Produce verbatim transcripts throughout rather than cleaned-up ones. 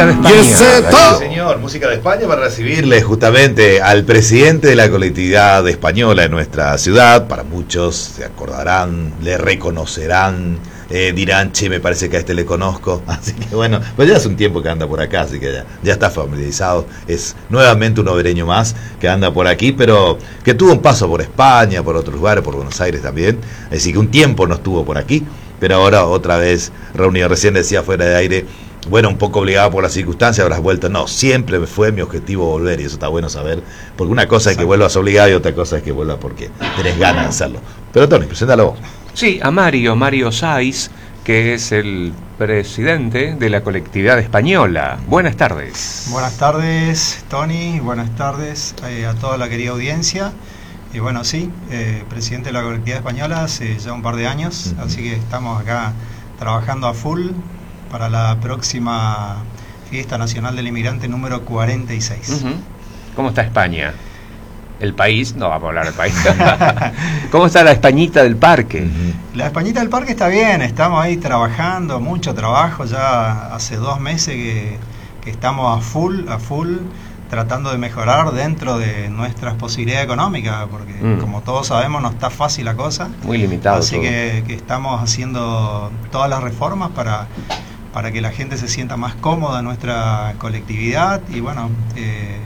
música de España. Sí, señor, música de España para recibirle justamente al presidente de la colectividad española en nuestra ciudad. Para muchos se acordarán, le reconocerán, eh, dirán, che, me parece que a este le conozco. Así que bueno, pues ya hace un tiempo que anda por acá, así que ya, ya está familiarizado. Es nuevamente un obereño más que anda por aquí, pero que tuvo un paso por España, por otros lugares, por Buenos Aires también. Así que un tiempo no estuvo por aquí, pero ahora otra vez reunido. Recién decía fuera de aire, bueno, un poco obligado por las circunstancias, habrás vuelto. No, siempre fue mi objetivo volver, y eso está bueno saber, porque una cosa es que vuelvas obligado y otra cosa es que vuelvas porque tenés ganas de hacerlo. Pero Tony, preséntalo vos. Sí, a Mario, Mario Saiz, que es el presidente de la colectividad española. Buenas tardes. Buenas tardes, Tony, buenas tardes eh, a toda la querida audiencia. Y bueno, sí, eh, presidente de la colectividad española hace ya un par de años, uh-huh. Así que estamos acá trabajando a full para la próxima Fiesta Nacional del Inmigrante número cuarenta y seis. Uh-huh. ¿Cómo está España? El país, no vamos a hablar del país. ¿Cómo está la Españita del Parque? Uh-huh. La Españita del Parque está bien, estamos ahí trabajando, mucho trabajo, ya hace dos meses que, que estamos a full, a full, tratando de mejorar dentro de nuestras posibilidades económicas, porque mm. como todos sabemos no está fácil la cosa. Muy limitado. Así todo. Que, que estamos haciendo todas las reformas para, para que la gente se sienta más cómoda en nuestra colectividad. Y bueno, eh,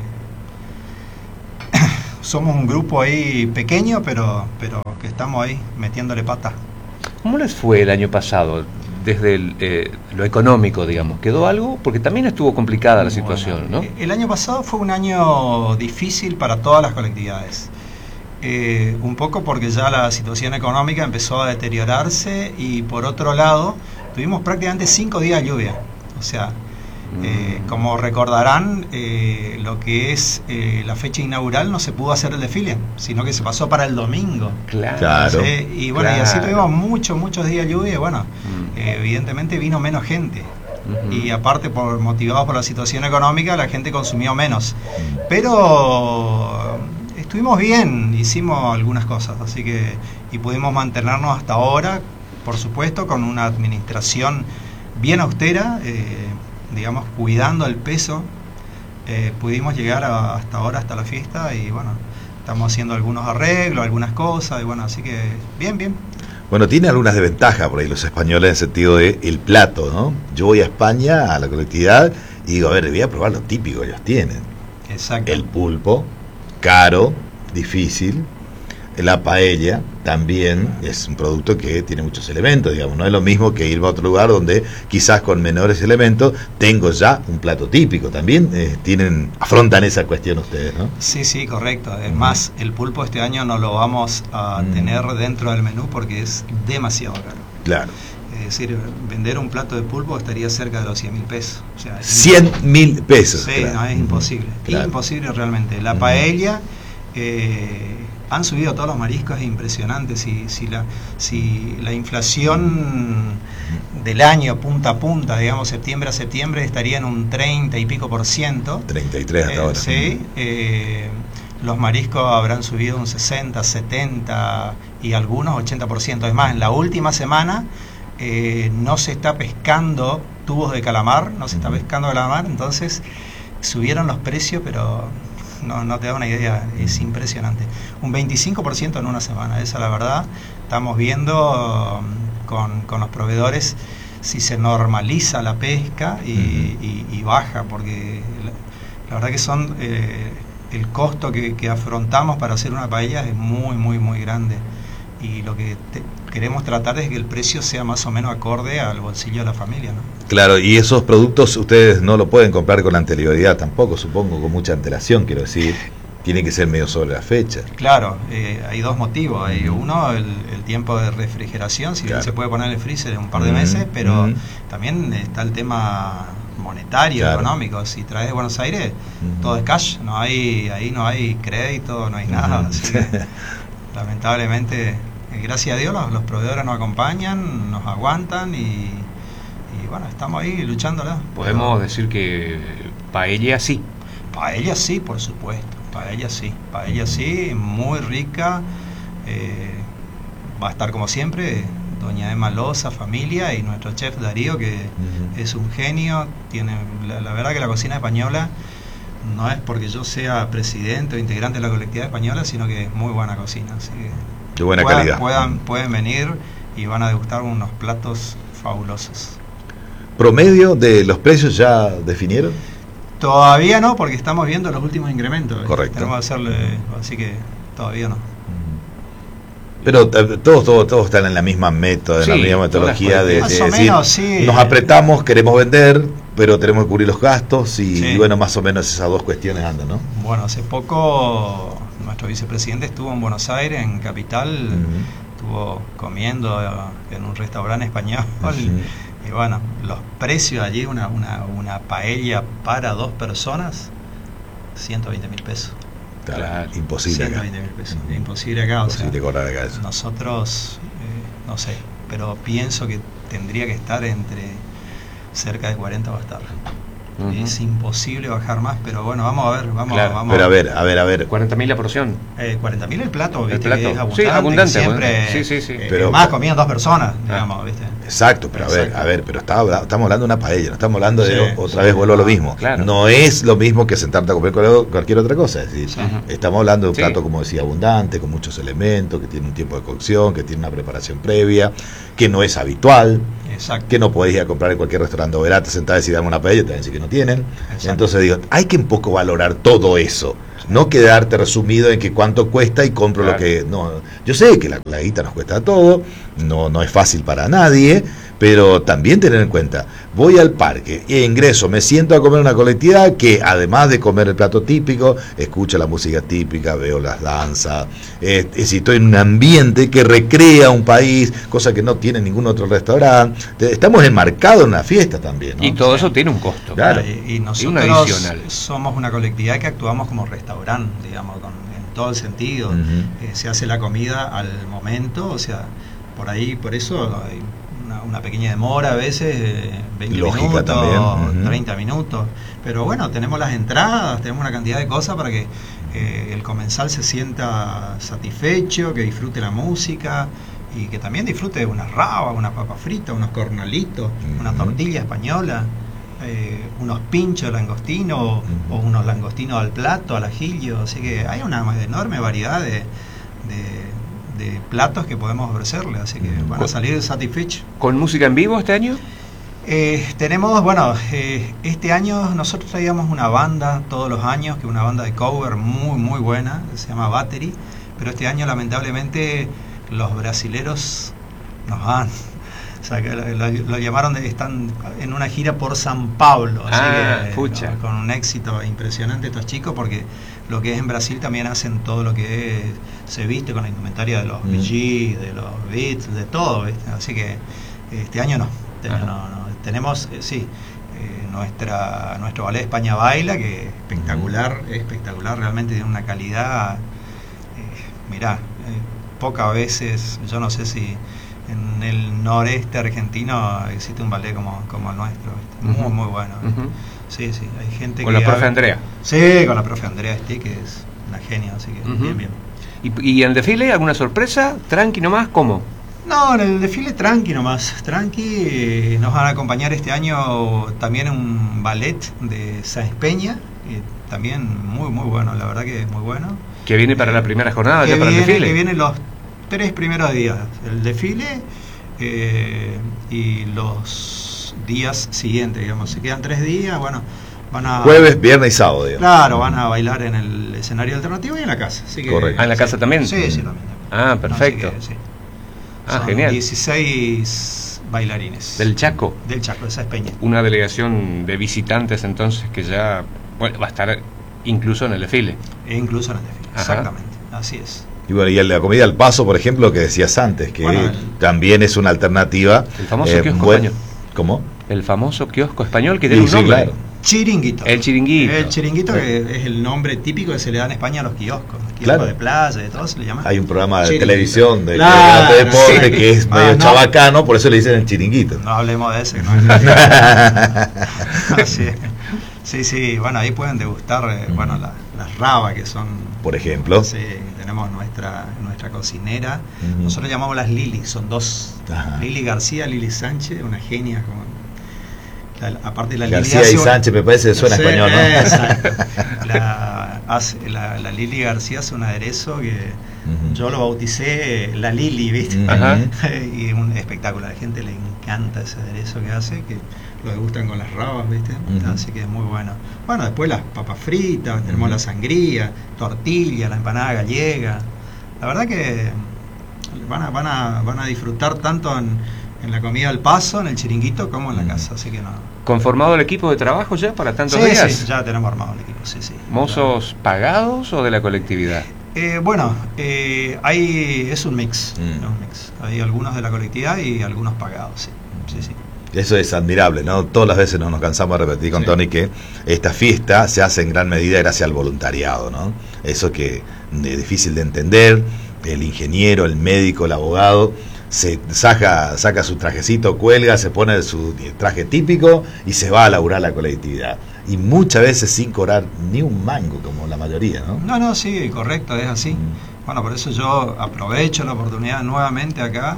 somos un grupo ahí pequeño, pero, pero que estamos ahí metiéndole pata. ¿Cómo les fue el año pasado? Desde el, eh, lo económico, digamos, ¿quedó algo? Porque también estuvo complicada la situación, bueno, ¿no? El año pasado fue un año difícil para todas las colectividades. Eh, un poco porque ya la situación económica empezó a deteriorarse y por otro lado tuvimos prácticamente cinco días de lluvia. O sea, eh, como recordarán, eh, lo que es eh, la fecha inaugural no se pudo hacer el desfile, sino que se pasó para el domingo. Claro. ¿Sí? Y bueno, claro. Y así tuvimos muchos, muchos días de lluvia y bueno, mm. eh, evidentemente vino menos gente. Uh-huh. Y aparte, por motivados por la situación económica, la gente consumió menos. Pero estuvimos bien, hicimos algunas cosas, así que y pudimos mantenernos hasta ahora, por supuesto, con una administración bien austera, eh, digamos, cuidando el peso. Eh, pudimos llegar a, hasta ahora, hasta la fiesta, y bueno, estamos haciendo algunos arreglos, algunas cosas, y bueno, así que bien, bien. Bueno, tiene algunas desventajas por ahí los españoles en el sentido de el plato, ¿no? Yo voy a España, a la colectividad, y digo, a ver, voy a probar lo típico que ellos tienen. Exacto. El pulpo, caro, difícil. La paella también es un producto que tiene muchos elementos, digamos, no es lo mismo que ir a otro lugar donde quizás con menores elementos tengo ya un plato típico. También eh, tienen afrontan esa cuestión ustedes, ¿no? Sí, sí, correcto. Es mm. más, el pulpo este año no lo vamos a mm. tener dentro del menú porque es demasiado caro. Claro. Es decir, vender un plato de pulpo estaría cerca de los cien mil pesos. O sea, cien mil pesos. Sí, claro. No, es mm. imposible. Claro. Imposible realmente. La paella... Eh, han subido todos los mariscos, es impresionante. Si, si, la, si la inflación del año punta a punta, digamos septiembre a septiembre, estaría en un treinta y pico por ciento. treinta y tres hasta eh, ahora. Sí, eh, los mariscos habrán subido un sesenta, setenta y algunos ochenta por ciento. Es más, en la última semana eh, no se está pescando tubos de calamar, no se está pescando calamar, entonces subieron los precios, pero... No, no te da una idea, es impresionante. Un veinticinco por ciento en una semana, esa es la verdad. Estamos viendo con, con los proveedores si se normaliza la pesca y, uh-huh. y, y baja, porque la, la verdad que son eh, el costo que, que afrontamos para hacer una paella es muy, muy, muy grande. Y lo que te, queremos tratar es que el precio sea más o menos acorde al bolsillo de la familia, ¿no? Claro, y esos productos ustedes no lo pueden comprar con anterioridad tampoco, supongo, con mucha antelación, quiero decir, tiene que ser medio sobre la fecha. Claro, eh, hay dos motivos. Hay uno, el, el tiempo de refrigeración, si claro. bien se puede poner en el freezer en un par de meses, mm, pero mm. también está el tema monetario, claro. económico. Si traes de Buenos Aires, mm. todo es cash, no hay, ahí no hay crédito, no hay nada, mm. así que lamentablemente... Gracias a Dios los, los proveedores nos acompañan, nos aguantan y, y bueno, estamos ahí luchándola. Podemos pero, decir que paella sí. Paella sí, por supuesto. Paella sí. Paella sí, muy rica. Eh, va a estar como siempre doña Emma Loza, familia, y nuestro chef Darío, que uh-huh. es un genio. Tiene la, la verdad que la cocina española no es porque yo sea presidente o integrante de la colectividad española, sino que es muy buena cocina. Así que de buena puedan, calidad. Puedan, pueden venir y van a degustar unos platos fabulosos. ¿Promedio de los precios ya definieron? Todavía no, porque estamos viendo los últimos incrementos. Correcto. Tenemos que hacerle, así que todavía no. Pero todos, todos, todos están en la misma método, en sí, la misma metodología de, de más decir, o menos, sí. Nos apretamos, queremos vender, pero tenemos que cubrir los gastos y, sí. y bueno, más o menos esas dos cuestiones andan, ¿no? Bueno, hace poco nuestro vicepresidente estuvo en Buenos Aires, en Capital, uh-huh. estuvo comiendo en un restaurante español uh-huh. y bueno, los precios allí, una, una, una paella para dos personas, ciento veinte mil pesos. Claro, imposible ciento veinte mil pesos, uh-huh. imposible acá, imposible o sea, cobrar acá eso. Nosotros, eh, no sé, pero pienso que tendría que estar entre cerca de cuarenta va a estar. Uh-huh. Es imposible bajar más, pero bueno, vamos a ver, vamos, claro. vamos pero a ver, a ver, a ver. cuarenta mil la porción. Eh, cuarenta mil el plato, ¿viste? El plato. Que es abundante, sí, abundante. Siempre, sí, sí, sí. Eh, pero, más comían dos personas, digamos, ah. ¿viste? Exacto, pero Exacto. a ver, a ver, pero está, estamos hablando de una paella, no estamos hablando de, sí, otra sí, vez vuelvo a lo mismo. Claro. No es lo mismo que sentarte a comer cualquier otra cosa. Es decir, sí. estamos hablando de un sí. plato, como decía, abundante, con muchos elementos, que tiene un tiempo de cocción, que tiene una preparación previa, que no es habitual. Exacto. Que no podés ir a comprar en cualquier restaurante o verás, te sentás y decís, dame una paella, te van a decir que no tienen. Exacto. Entonces digo, hay que un poco valorar todo eso. No quedarte resumido en que cuánto cuesta y compro claro. lo que... no Yo sé que la, la guita nos cuesta todo, no, no es fácil para nadie, pero también tener en cuenta, voy al parque, e ingreso, me siento a comer una colectividad que además de comer el plato típico, escucho la música típica, veo las danzas, eh, es, estoy en un ambiente que recrea un país, cosa que no tiene ningún otro restaurante. Estamos enmarcados en una fiesta también, ¿no? Y todo eso tiene un costo. Claro. Y, y nosotros y una adicional. Somos una colectividad que actuamos como restaurante, digamos, con, en todo el sentido. Uh-huh. Eh, se hace la comida al momento, o sea, por ahí, por eso hay una, una pequeña demora a veces, eh, veinte Lógica minutos, también. Uh-huh. treinta minutos. Pero bueno, tenemos las entradas, tenemos una cantidad de cosas para que eh, el comensal se sienta satisfecho, que disfrute la música y que también disfrute de unas rabas, unas papas fritas, unos cornalitos, uh-huh. una tortilla española. Eh, unos pinchos langostinos uh-huh. o unos langostinos al plato, al ajillo, así que hay una enorme variedad de, de, de platos que podemos ofrecerle, así que van a salir satisfechos. ¿Con música en vivo este año? Eh, tenemos, bueno, eh, este año nosotros traíamos una banda todos los años, que es una banda de cover muy muy buena, se llama Battery, pero este año lamentablemente los brasileros nos han... O sea, que lo, lo, lo llamaron, de, están en una gira por San Pablo, así ah, que, pucha. No, con un éxito impresionante estos chicos, porque lo que es en Brasil también hacen todo lo que es, se viste con la indumentaria de los mm. Bee Gees, de los Beats, de todo, ¿viste? Así que este año no, este año no, no, tenemos, eh, sí, eh, nuestra nuestro ballet España Baila, que es espectacular, mm. espectacular, realmente tiene una calidad, eh, mirá, eh, pocas veces, yo no sé si en el noreste argentino existe un ballet como, como el nuestro, muy uh-huh. muy bueno. Uh-huh. Sí, sí, hay gente con que... Con la profe ha... Andrea. Sí, con la profe Andrea Stick, que es una genia, así que uh-huh. bien, bien. ¿Y, ¿Y en el desfile alguna sorpresa? ¿Tranqui nomás? ¿Cómo? No, en el desfile tranqui nomás, tranqui. Eh, nos van a acompañar este año también un ballet de Sáenz Peña, que también muy muy bueno, la verdad que es muy bueno. ¿Que viene para eh, la primera jornada, ya para viene, el desfile? Que viene los tres primeros días, el desfile eh, y los días siguientes, digamos, se quedan tres días, bueno, van a... Jueves, viernes y sábado, digamos. Claro, van a bailar en el escenario alternativo y en la casa. Así que, correcto. ¿Ah, en la sí, casa también? Sí, sí, también. Ah, perfecto. Que, sí. Ah, son genial. dieciséis bailarines. Del Chaco. Del Chaco, de Sáenz Peña. Una delegación de visitantes entonces que ya, bueno, va a estar incluso en el desfile. E incluso en el desfile, ajá. Exactamente, así es. Y bueno, y la comida al paso, por ejemplo, que decías antes, que bueno, el, también es una alternativa. El famoso eh, kiosco buen, español. ¿Cómo? El famoso kiosco español que tiene sí, un nombre. Sí, claro. Chiringuito. El chiringuito. El chiringuito, que es el nombre típico que se le da en España a los kioscos. Los kioscos claro. de playa, de todo se le llama. Hay un programa de televisión de, claro, de deporte sí. que es ah, medio no. chabacano, por eso le dicen el chiringuito. No hablemos de ese. No. Así es. Sí, sí, bueno, ahí pueden degustar, eh, uh-huh. bueno, la, las rabas que son... Por ejemplo. Sí, tenemos nuestra nuestra cocinera, uh-huh. nosotros llamamos las Lili, son dos, Ajá. Lili García, Lili Sánchez, una genia como... La, aparte de la García Lili y Sánchez, me parece que suena sí, español, ¿no? Exacto. La, hace, la, la Lili García hace un aderezo que uh-huh. yo lo bauticé la Lili, ¿viste? Uh-huh. Y un espectáculo, a la gente le encanta ese aderezo que hace, que lo degustan con las rabas, ¿viste? Uh-huh. Así que es muy bueno. Bueno, después las papas fritas, tenemos uh-huh. la sangría, tortilla, la empanada gallega. La verdad que van a, van a, van a disfrutar tanto en... en la comida al paso, en el chiringuito, como en la casa, así que no. ¿Conformado el equipo de trabajo ya para tantos sí, días? Sí, ya tenemos armado el equipo, sí, sí. ¿Mozos claro. pagados o de la colectividad? Eh, bueno, eh, hay, es un mix, mm. un mix. Hay algunos de la colectividad y algunos pagados, sí, sí, sí. Eso es admirable, ¿no? Todas las veces no nos cansamos de repetir con sí. Tony que esta fiesta se hace en gran medida gracias al voluntariado, ¿no? Eso que es difícil de entender, el ingeniero, el médico, el abogado... se saca, saca su trajecito, cuelga, se pone su traje típico y se va a laburar la colectividad. Y muchas veces sin cobrar ni un mango, como la mayoría, ¿no? No, no, sí, correcto, es así. Mm. Bueno, por eso yo aprovecho la oportunidad nuevamente acá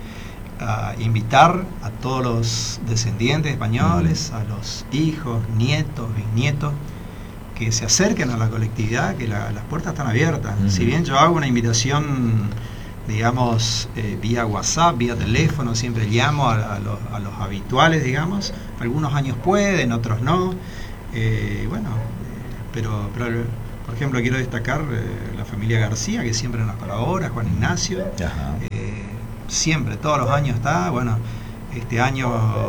a invitar a todos los descendientes españoles, mm. a los hijos, nietos, bisnietos, que se acerquen a la colectividad, que la, las puertas están abiertas. Mm. Si bien yo hago una invitación... digamos, eh, vía WhatsApp, vía teléfono, siempre llamo a, a, los, a los habituales, digamos, algunos años pueden, otros no, eh, bueno, eh, pero, pero, por ejemplo, quiero destacar eh, la familia García, que siempre nos colabora, Juan Ignacio, eh, siempre, todos los años está, bueno, este año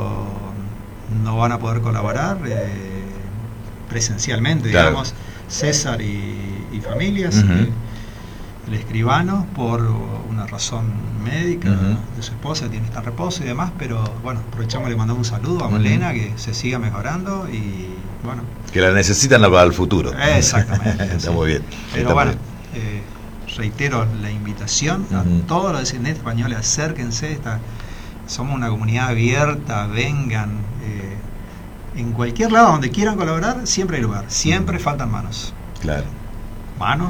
no van a poder colaborar eh, presencialmente, claro. digamos, César y, y familias, uh-huh. eh, el escribano por una razón médica uh-huh. de su esposa, tiene que estar en reposo y demás, pero bueno, aprovechamos y le mandamos un saludo a Malena, uh-huh. que se siga mejorando y bueno. Que la necesitan para el futuro. Exactamente. Está sí. muy bien. Pero Está bueno, eh, reitero la invitación uh-huh. a todos los descendientes españoles, acérquense, esta, somos una comunidad abierta, vengan, eh, en cualquier lado donde quieran colaborar, siempre hay lugar, siempre uh-huh. faltan manos. Claro. Manos.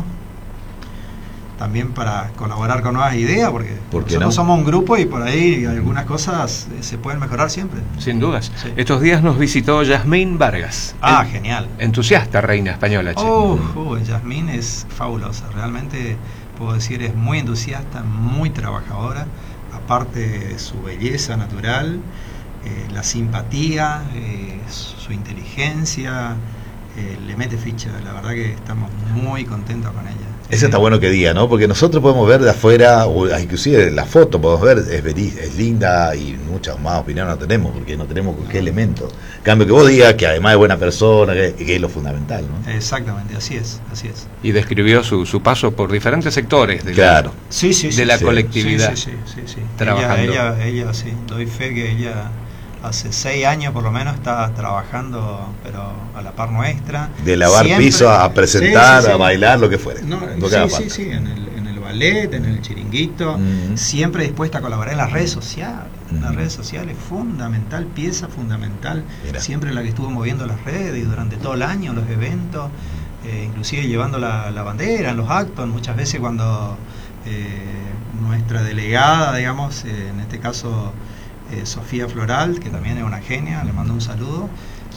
También para colaborar con nuevas ideas, porque ¿Por nosotros no? somos un grupo y por ahí algunas cosas se pueden mejorar siempre. Sin dudas. Sí. Estos días nos visitó Yasmín Vargas. Ah, en, genial. Entusiasta reina española. Oh, uh, Yasmín es fabulosa. Realmente puedo decir es muy entusiasta, muy trabajadora. Aparte de su belleza natural, eh, la simpatía, eh, su inteligencia, eh, le mete ficha. La verdad que estamos muy contentos con ella. Eso está bueno que diga, ¿no? Porque nosotros podemos ver de afuera, o inclusive la foto podemos ver, es, es linda y muchas más opiniones no tenemos, porque no tenemos con qué elemento. En cambio que vos digas que además es buena persona, que, que es lo fundamental, ¿no? Exactamente, así es, así es. Y describió su, su paso por diferentes sectores de claro. la, sí, sí, de sí, la sí, colectividad. Sí, sí, sí, sí, sí. Trabajando. Ella, ella, ella, sí, doy fe que ella hace seis años por lo menos está trabajando, pero a la par nuestra. De lavar siempre, piso a presentar, sí, sí, sí. a bailar, lo que fuere. No, lo que sí, sí, sí, en el, en el ballet, en el chiringuito, uh-huh. siempre dispuesta a colaborar en las redes sociales. Uh-huh. Las redes sociales, fundamental, pieza fundamental. Mira. Siempre la que estuvo moviendo las redes y durante todo el año, los eventos, eh, inclusive llevando la, la bandera en los actos, muchas veces cuando eh, nuestra delegada, digamos, eh, en este caso... Eh, Sofía Floral, que también es una genia, le mando un saludo,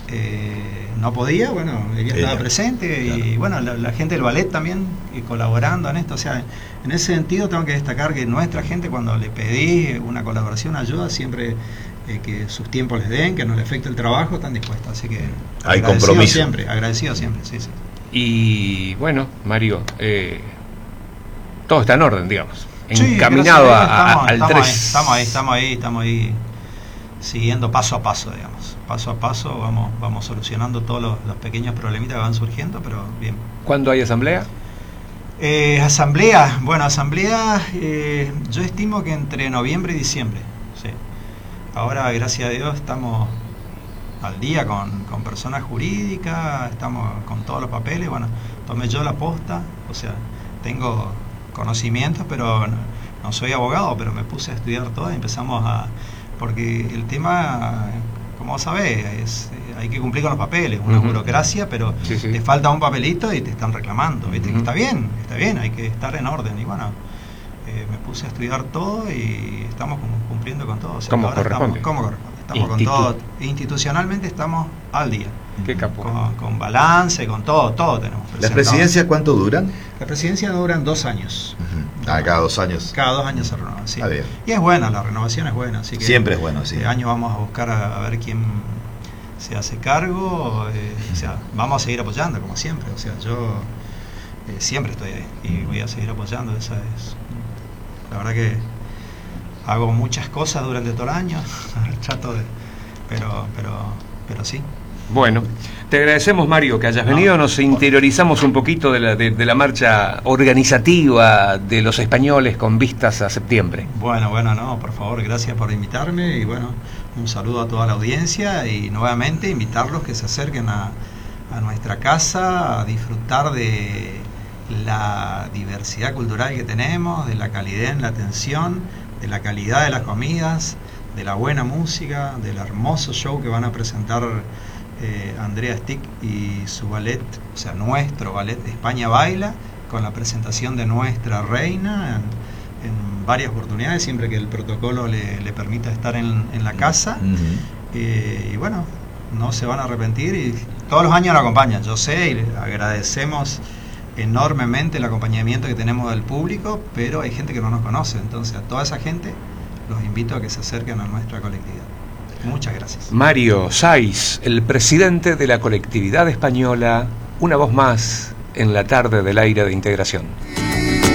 eh, no podía, bueno, ella estaba ella, presente claro. y bueno, la, la gente del ballet también eh, colaborando en esto, o sea, en ese sentido tengo que destacar que nuestra gente cuando le pedí una colaboración, ayuda, siempre eh, que sus tiempos les den, que no le afecte el trabajo, están dispuestos, así que hay compromiso siempre, agradecido siempre, sí, sí. Y bueno, Mario, eh, todo está en orden, digamos. Sí, encaminado a, a, estamos, al estamos tres. Ahí, estamos ahí, estamos ahí, estamos ahí siguiendo paso a paso, digamos. Paso a paso vamos vamos solucionando todos los, los pequeños problemitas que van surgiendo, pero bien. ¿Cuándo hay asamblea? Eh, asamblea, bueno, asamblea eh, yo estimo que entre noviembre y diciembre, sí. Ahora, gracias a Dios, estamos al día con, con personas jurídicas, estamos con todos los papeles, bueno, tomé yo la posta, o sea, tengo... conocimientos, pero no, no soy abogado, pero me puse a estudiar todo y empezamos a... porque el tema como vos sabés, es, eh, hay que cumplir con los papeles, una Uh-huh. burocracia, pero Sí, sí. te falta un papelito y te están reclamando, ¿viste? Uh-huh. Está bien, está bien, hay que estar en orden. Y bueno, eh, me puse a estudiar todo y estamos como cumpliendo con todo. O sea, Como ahora corresponde. Estamos, como corresponde. Estamos Institu- con todo. Institucionalmente estamos al día. Qué capo. Con, con balance, con todo, todo tenemos ¿Las presentado. presidencias cuánto duran? La presidencia duran dos años. Ujú. Ah, cada dos años. Cada dos años se renueva, sí. Está bien. Y es buena, la renovación es buena. Así que Siempre es bueno, sí. este año vamos a buscar a, a ver quién se hace cargo. Eh, o sea, vamos a seguir apoyando, como siempre. O sea, yo eh, siempre estoy ahí y voy a seguir apoyando. Esa es. La verdad que hago muchas cosas durante todo el año. Trato de. Pero, pero, pero sí. Bueno, te agradecemos, Mario, que hayas No. venido. Nos interiorizamos un poquito de la, de, de la marcha organizativa de los españoles con vistas a septiembre. Bueno, bueno, no, por favor, gracias por invitarme y bueno, un saludo a toda la audiencia y nuevamente invitarlos que se acerquen a, a nuestra casa a disfrutar de la diversidad cultural que tenemos, de la calidez en la atención, de la calidad de las comidas, de la buena música, del hermoso show que van a presentar eh, Andrea Stick y su ballet, o sea, nuestro ballet España Baila, con la presentación de nuestra reina en, en varias oportunidades, siempre que el protocolo le, le permita estar en, en la casa. Ujú. Eh, y bueno, no se van a arrepentir y todos los años nos acompañan, yo sé, y le agradecemos enormemente el acompañamiento que tenemos del público, pero hay gente que no nos conoce, entonces a toda esa gente los invito a que se acerquen a nuestra colectividad. Muchas gracias. Mario Saiz, el presidente de la colectividad española, una voz más en la tarde del aire de integración.